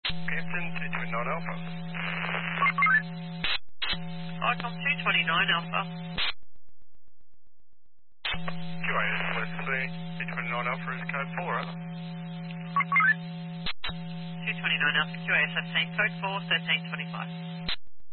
Captain 229 Alpha. Icon 229 Alpha. QAS West 229 Alpha is code 4, over. 229 Alpha QAS 15, code 4, 1325.